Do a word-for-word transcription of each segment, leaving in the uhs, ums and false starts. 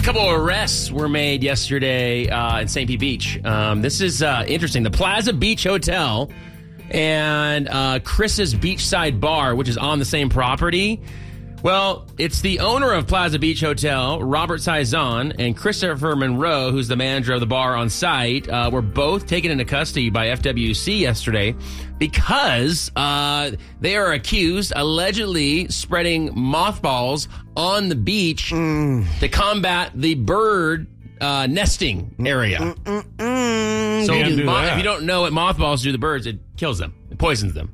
A couple of arrests were made yesterday uh, in Saint Pete Beach. Um, this is uh, interesting. The Plaza Beach Hotel and uh, Chris's Beachside Bar, which is on the same property. Well, it's the owner of Plaza Beach Hotel, Robert Saizon, and Christopher Monroe, who's the manager of the bar on site, uh, were both taken into custody by F W C yesterday because uh, they are accused, allegedly spreading mothballs on the beach mm. to combat the bird uh, nesting area. Mm-mm-mm. So if you, moth- if you don't know what mothballs do to the birds, it kills them. It poisons them.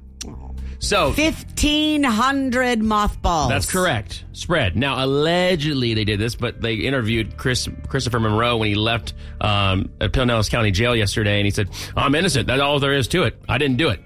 So fifteen hundred mothballs. That's correct. Spread. Now, allegedly they did this, but they interviewed Chris Christopher Monroe when he left um, at Pinellas County Jail yesterday, and he said, I'm innocent. That's all there is to it. I didn't do it.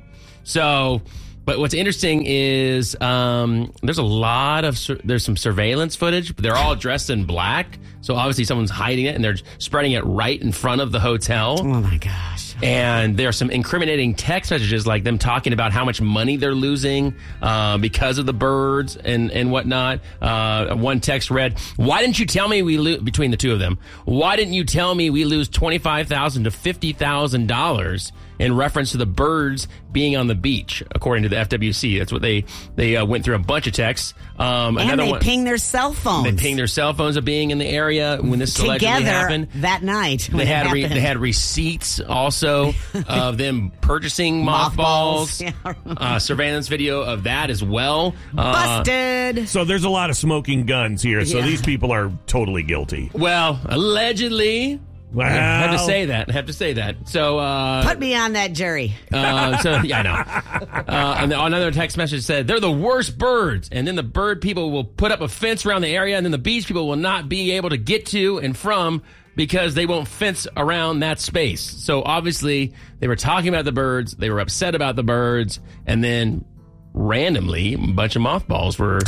So, but what's interesting is um, there's a lot of, sur- there's some surveillance footage, but they're all dressed in black. So obviously someone's hiding it, and they're spreading it right in front of the hotel. Oh, my gosh. And there are some incriminating text messages, like them talking about how much money they're losing uh, because of the birds and, and whatnot. Uh, one text read, why didn't you tell me we lose, between the two of them, why didn't you tell me we lose twenty-five thousand dollars to fifty thousand dollars in reference to the birds being on the beach, according to the F W C. That's what they, they uh, went through a bunch of texts. Um, and another they one, ping their cell phones. They ping their cell phones of being in the area when this allegedly happened. Together that night. They had re- they had receipts also of them purchasing mothballs. mothballs. Yeah. uh, surveillance video of that as well. Uh, Busted. So there's a lot of smoking guns here. So Yeah. these people are totally guilty. Well, allegedly. Wow. I have to say that. I have to say that. So, uh, Put me on that jury. uh, so yeah, I know. Uh, and the, another text message said, they're the worst birds. And then the bird people will put up a fence around the area, and then the beach people will not be able to get to and from because they won't fence around that space. So obviously they were talking about the birds. They were upset about the birds. And then randomly, a bunch of mothballs were...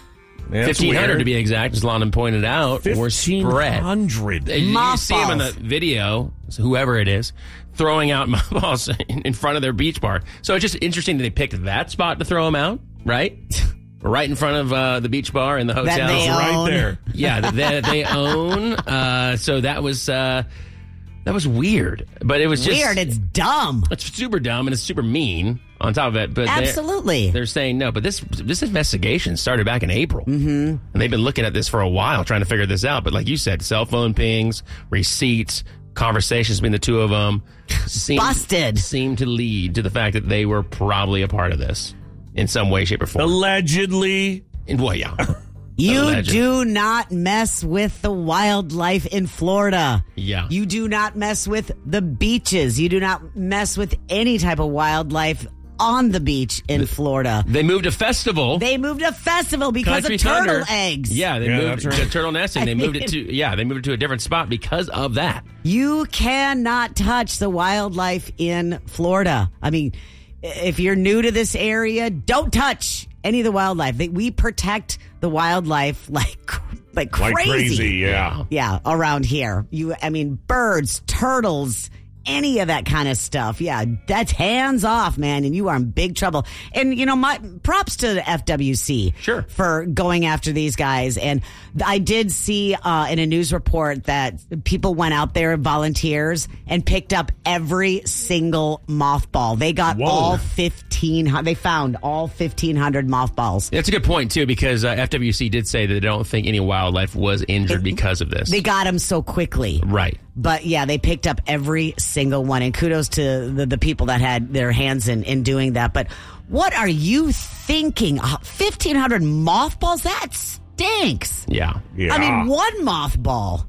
fifteen hundred to be exact, as London pointed out, were spread. fifteen hundred. You see them in the video, so whoever it is, throwing out mothballs in, in front of their beach bar. So it's just interesting that they picked that spot to throw them out, right? Right in front of uh, the beach bar in the hotel. That they right own. there. Yeah, that they, they own. Uh, so that was... Uh, That was weird, but it was just... Weird, it's dumb. It's super dumb, and it's super mean on top of it. But Absolutely. They're, they're saying no, but this this investigation started back in April. Mm-hmm. And they've been looking at this for a while, trying to figure this out. But like you said, cell phone pings, receipts, conversations between the two of them seem, Busted. seem to lead to the fact that they were probably a part of this in some way, shape, or form. Allegedly. And well, yeah. You Alleged. do not mess with the wildlife in Florida. Yeah. You do not mess with the beaches. You do not mess with any type of wildlife on the beach in the, Florida. They moved a festival. They moved a festival because Country of turtle Thunder. eggs. Yeah, they yeah, moved right. to turtle nesting. They moved it to yeah, they moved it to a different spot because of that. You cannot touch the wildlife in Florida. I mean, if you're new to this area, don't touch any of the wildlife. We protect the wildlife like like crazy. Like crazy, yeah. Yeah, around here. You I mean birds, turtles, any of that kind of stuff. Yeah, that's hands off, man, and you are in big trouble. And you know, my props to the F W C Sure. for going after these guys. And I did see uh, in a news report that people went out there, volunteers, and picked up every single mothball. They got Whoa. all fifteen hundred. They found all fifteen hundred mothballs. That's a good point, too, because uh, F W C did say that they don't think any wildlife was injured because of this. They got them so quickly. Right. But yeah, they picked up every single one. And kudos to the, the people that had their hands in, in doing that. But what are you thinking? fifteen hundred mothballs? That stinks. Yeah. Yeah. I mean, one mothball.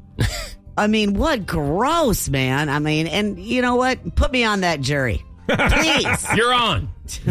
I mean, what gross, man. I mean, and you know what? Put me on that jury. Please. You're on.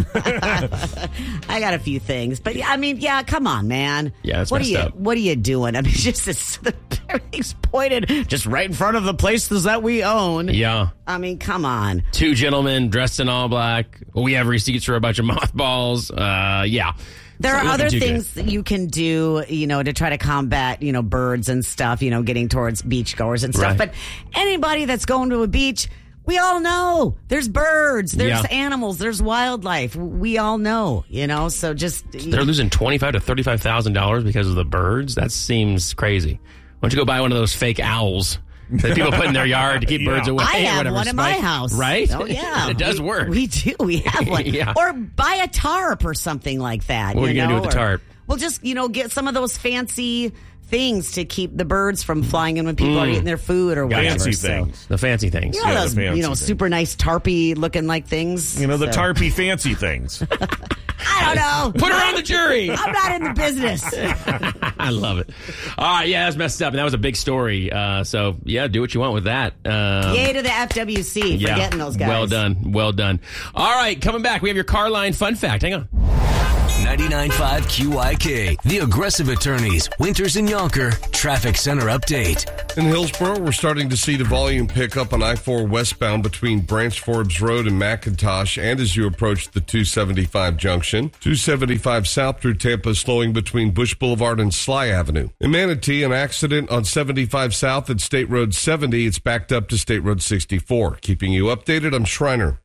I got a few things, but I mean, yeah, come on, man. Yeah, that's what messed are you? up. What are you doing? I mean, just it's, everything's pointed just right in front of the places that we own. Yeah. I mean, come on. Two gentlemen dressed in all black. We have receipts for a bunch of mothballs. Uh, yeah. There It's are not other looking too things good. that you can do, you know, to try to combat, you know, birds and stuff, you know, getting towards beachgoers and stuff. Right. But anybody that's going to a beach, we all know there's birds, there's Yeah. animals, there's wildlife. We all know, you know, so just. They're losing twenty-five to thirty-five thousand dollars because of the birds. That seems crazy. don't you go buy one of those fake owls that people put in their yard to keep Yeah. birds away? I or have whatever, one in my Spike. house. Right? Oh, yeah. It does we, work. We do. We have one. Yeah. Or buy a tarp or something like that. What are you know? gonna do with the Or- tarp? Well, just, you know, get some of those fancy things to keep the birds from flying in when people are eating their food or whatever. Fancy So, things. The fancy things. you know, Yeah, the those, fancy you know, things. super nice tarpy looking like things. You know, the So- tarpy fancy things. I don't know. Put her on the jury. I'm not in the business. I love it. All right, yeah, that's messed up, and that was a big story. Uh, so, yeah, do what you want with that. Um, Yay to the F W C for yeah, getting those guys. Well done. Well done. All right, coming back, we have your car line fun fact. Hang on. ninety-nine point five Q I K, The Aggressive Attorneys, Winters and Yonker, Traffic Center Update. In Hillsborough, we're starting to see the volume pick up on I four westbound between Branch Forbes Road and McIntosh, and as you approach the two seventy-five junction. two seventy-five south through Tampa, slowing between Bush Boulevard and Sly Avenue. In Manatee, an accident on seventy-five south at State Road seventy. It's backed up to State Road sixty-four. Keeping you updated, I'm Schreiner.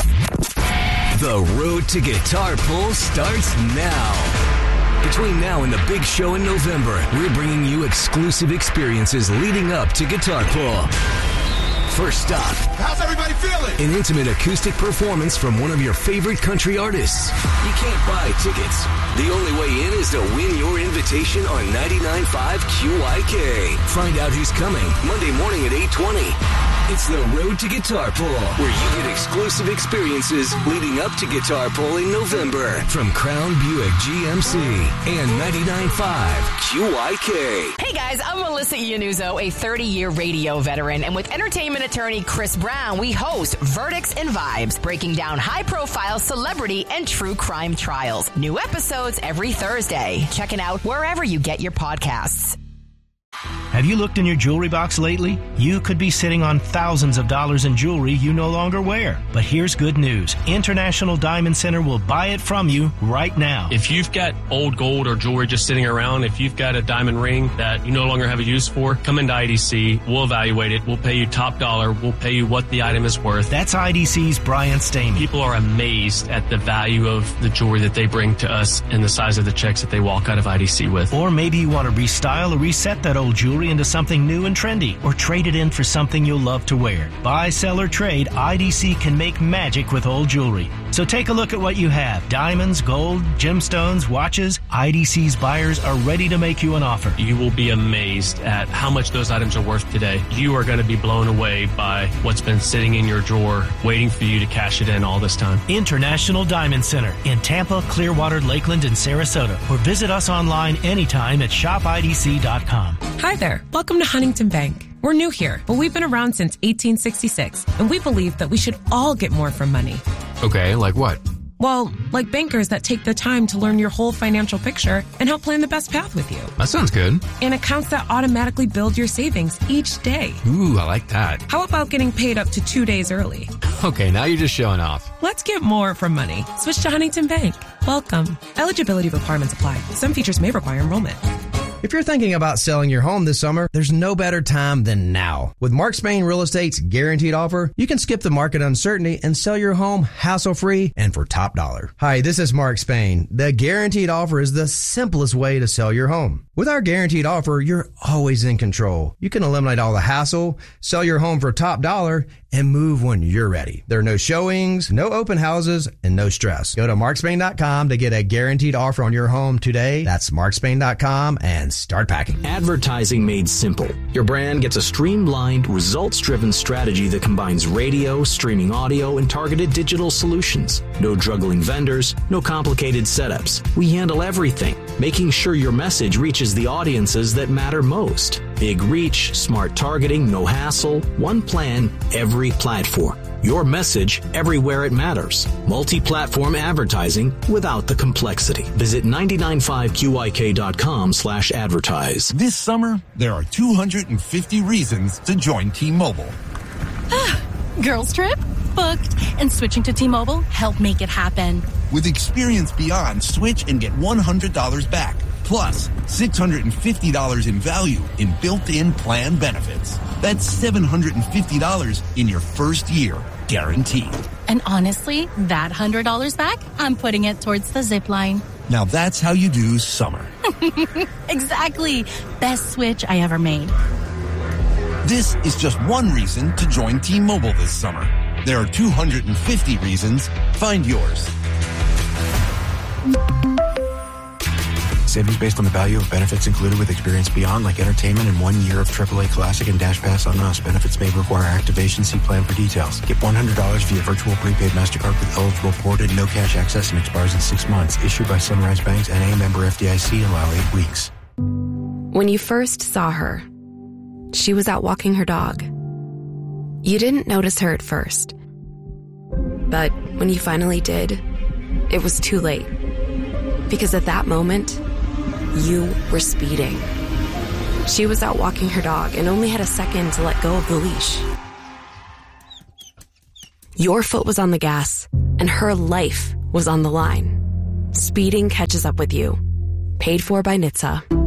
The road to Guitar Pull starts now. Between now and the big show in November, we're bringing you exclusive experiences leading up to Guitar Pull. First stop, How's everybody feeling? an intimate acoustic performance from one of your favorite country artists. You can't buy tickets. The only way in is to win your invitation on ninety-nine point five Q I K. Find out who's coming Monday morning at eight twenty. It's the Road to Guitar Pull, where you get exclusive experiences leading up to Guitar Pull in November from Crown Buick G M C and ninety-nine point five Q I K. Hey guys, I'm Melissa Iannuzzo, a thirty-year radio veteran, and with entertainment attorney Chris Brown, we host Verdicts and Vibes, breaking down high-profile celebrity and true crime trials. New episodes every Thursday. Check it out wherever you get your podcasts. Have you looked in your jewelry box lately? You could be sitting on thousands of dollars in jewelry you no longer wear. But here's good news. International Diamond Center will buy it from you right now. If you've got old gold or jewelry just sitting around, if you've got a diamond ring that you no longer have a use for, come into I D C. We'll evaluate it. We'll pay you top dollar. We'll pay you what the item is worth. That's I D C's Brian Stamey. People are amazed at the value of the jewelry that they bring to us and the size of the checks that they walk out of I D C with. Or maybe you want to restyle or reset that old jewelry into something new and trendy, or trade it in for something you'll love to wear. Buy, sell, or trade, I D C can make magic with old jewelry. So take a look at what you have. Diamonds, gold, gemstones, watches. I D C's buyers are ready to make you an offer. You will be amazed at how much those items are worth today. You are going to be blown away by what's been sitting in your drawer, waiting for you to cash it in all this time. International Diamond Center in Tampa, Clearwater, Lakeland, and Sarasota. Or visit us online anytime at shop I D C dot com. Hi there. Welcome to Huntington Bank. We're new here, but we've been around since eighteen sixty-six, and we believe that we should all get more from money. Okay, like what? Well, like bankers that take the time to learn your whole financial picture and help plan the best path with you. That sounds good. And accounts that automatically build your savings each day. Ooh, I like that. How about getting paid up to two days early? Okay, now you're just showing off. Let's get more from money. Switch to Huntington Bank. Welcome. Eligibility requirements apply. Some features may require enrollment. If you're thinking about selling your home this summer, there's no better time than now. With Mark Spain Real Estate's guaranteed offer, you can skip the market uncertainty and sell your home hassle-free and for top dollar. Hi, this is Mark Spain. The guaranteed offer is the simplest way to sell your home. With our guaranteed offer, you're always in control. You can eliminate all the hassle, sell your home for top dollar, and move when you're ready. There are no showings, no open houses, and no stress. Go to mark spain dot com to get a guaranteed offer on your home today. That's mark spain dot com and start packing. Advertising made simple. Your brand gets a streamlined, results-driven strategy that combines radio, streaming audio, and targeted digital solutions. No juggling vendors, no complicated setups. We handle everything, making sure your message reaches the audiences that matter most. Big reach, smart targeting, no hassle, one plan, every platform. Your message everywhere it matters. Multi-platform advertising without the complexity. Visit ninety-nine point five Q I K dot com slash advertise. This summer, there are two hundred fifty reasons to join T-Mobile. Girls trip? Booked. And switching to T-Mobile helped make it happen. With Experience Beyond, switch and get one hundred dollars back. Plus, six hundred fifty dollars in value in built-in plan benefits. That's seven hundred fifty dollars in your first year, guaranteed. And honestly, that one hundred dollars back, I'm putting it towards the zip line. Now that's how you do summer. Exactly. Best switch I ever made. This is just one reason to join T-Mobile this summer. There are two hundred fifty reasons. Find yours. Savings based on the value of benefits included with Experience Beyond, like entertainment and one year of triple A Classic and Dash Pass on us. Benefits may require activation. See plan for details. Get one hundred dollars via virtual prepaid MasterCard with eligible ported, no cash access, and expires in six months. Issued by Sunrise Banks, N A member F D I C. Allow eight weeks. When you first saw her, she was out walking her dog. You didn't notice her at first. But when you finally did, it was too late. Because at that moment, you were speeding. She was out walking her dog and only had a second to let go of the leash. Your foot was on the gas, and her life was on the line. Speeding catches up with you. Paid for by N H T S A.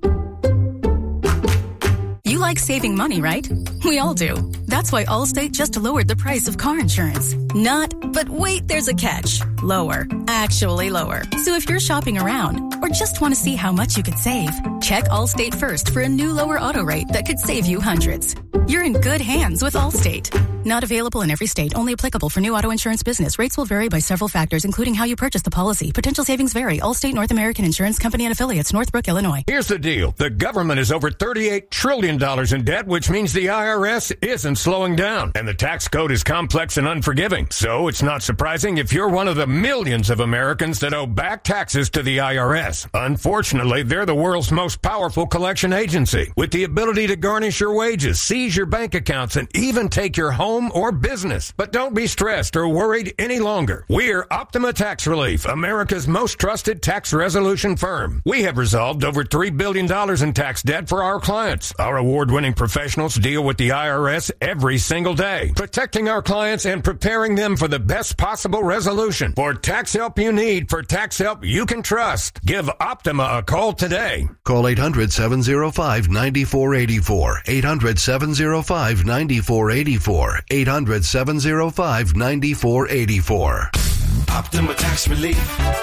You like saving money, right? We all do. That's why Allstate just lowered the price of car insurance. Not, but wait, there's a catch. Lower. Actually lower. So if you're shopping around or just want to see how much you could save, check Allstate first for a new lower auto rate that could save you hundreds. You're in good hands with Allstate. Not available in every state. Only applicable for new auto insurance business. Rates will vary by several factors, including how you purchase the policy. Potential savings vary. Allstate North American Insurance Company and Affiliates, Northbrook, Illinois. Here's the deal. The government is over thirty-eight trillion dollars in debt, which means the I R S isn't slowing down. And the tax code is complex and unforgiving. So it's not surprising if you're one of the millions of Americans that owe back taxes to the I R S. Unfortunately, they're the world's most powerful collection agency, with the ability to garnish your wages, seize your bank accounts, and even take your home or business. But don't be stressed or worried any longer. We're Optima Tax Relief, America's most trusted tax resolution firm. We have resolved over three billion dollars in tax debt for our clients. Our award-winning professionals deal with the I R S every single day, protecting our clients and preparing them for the best possible resolution. For tax help you need, for tax help you can trust, give Optima a call today. Call eight hundred, seven oh five, nine four eight four. eight hundred, seven oh five, nine four eight four. eight hundred, seven oh five, nine four eight four. Optima Tax Relief.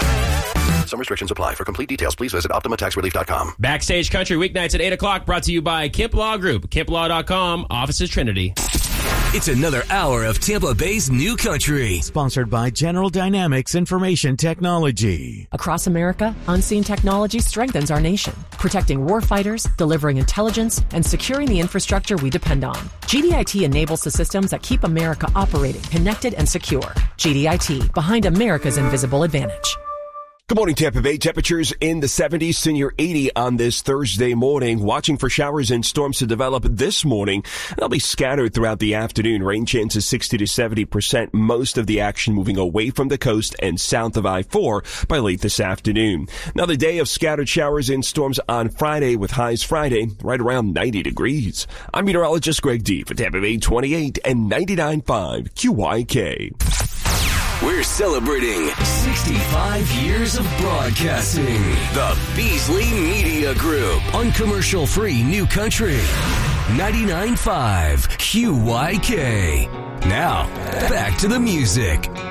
Some restrictions apply. For complete details, please visit Optima Tax Relief dot com. Backstage Country weeknights at eight o'clock, brought to you by Kemp Law Group, Kemp Law dot com, offices Trinity. It's another hour of Tampa Bay's New Country. Sponsored by General Dynamics Information Technology. Across America, Unseen Technology strengthens our nation, protecting warfighters, delivering intelligence, and securing the infrastructure we depend on. G D I T enables the systems that keep America operating, connected, and secure. G D I T, behind America's invisible advantage. Good morning, Tampa Bay. Temperatures in the seventies, near eighty on this Thursday morning. Watching for showers and storms to develop this morning. They'll be scattered throughout the afternoon. Rain chances sixty to seventy percent. Most of the action moving away from the coast and south of I four by late this afternoon. Another day of scattered showers and storms on Friday, with highs Friday right around ninety degrees. I'm meteorologist Greg D for Tampa Bay twenty-eight and ninety-nine point five Q Y K. We're celebrating sixty-five years of broadcasting. The Beasley Media Group. Uncommercial free New Country. ninety-nine point five Q Y K. Now, back to the music.